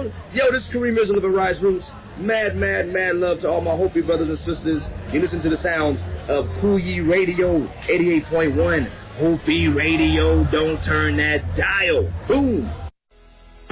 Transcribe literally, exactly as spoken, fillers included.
song. Yo, this is Kareem Rizal of Arise Roots. Mad, mad, mad love to all my Hopi brothers and sisters. You listen to the sounds of Kuyi Radio, eighty-eight point one. Hopi Radio, don't turn that dial. Boom.